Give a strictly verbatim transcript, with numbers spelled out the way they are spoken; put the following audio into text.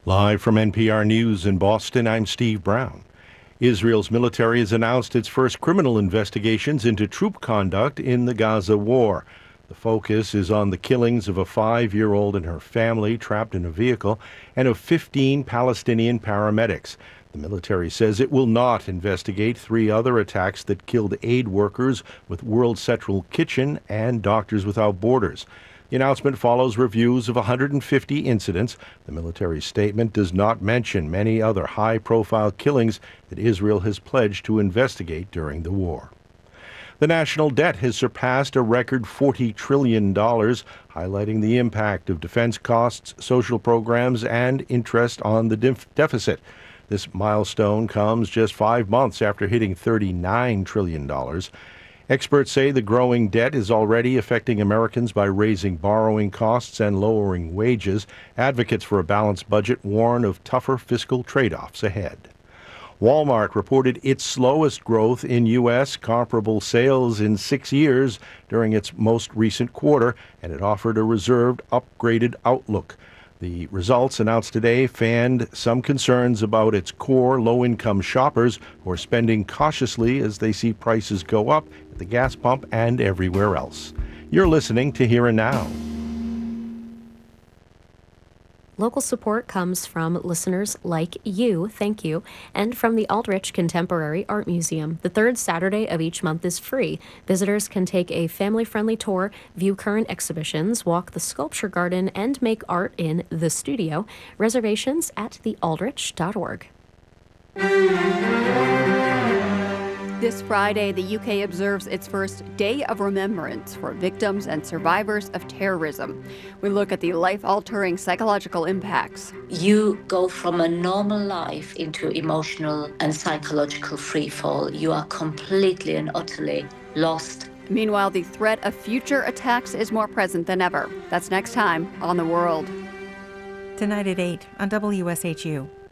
Live from N P R News in Boston, I'm Steve Brown. Israel's military has announced its first criminal investigations into troop conduct in the Gaza war. The focus is on the killings of a five-year-old and her family trapped in a vehicle and of fifteen Palestinian paramedics. The military says it will not investigate three other attacks that killed aid workers with World Central Kitchen and Doctors Without Borders. The announcement follows reviews of one hundred fifty incidents. The military statement does not mention many other high-profile killings that Israel has pledged to investigate during the war. The national debt has surpassed a record forty trillion dollars, highlighting the impact of defense costs, social programs, and interest on the def- deficit. This milestone comes just five months after hitting thirty-nine trillion dollars. Experts say the growing debt is already affecting Americans by raising borrowing costs and lowering wages. Advocates for a balanced budget warn of tougher fiscal trade-offs ahead. Walmart reported its slowest growth in U S comparable sales in six years during its most recent quarter, and it offered a reserved, upgraded outlook. The results announced today fanned some concerns about its core low-income shoppers who are spending cautiously as they see prices go up at the gas pump and everywhere else. You're listening to Here and Now. Local support comes from listeners like you, thank you, and from the Aldrich Contemporary Art Museum. The third Saturday of each month is free. Visitors can take a family-friendly tour, view current exhibitions, walk the sculpture garden, and make art in the studio. Reservations at the aldrich dot org. This Friday, the U K observes its first Day of Remembrance for victims and survivors of terrorism. We look at the life-altering psychological impacts. You go from a normal life into emotional and psychological freefall. You are completely and utterly lost. Meanwhile, the threat of future attacks is more present than ever. That's next time on The World. Tonight at eight on W S H U.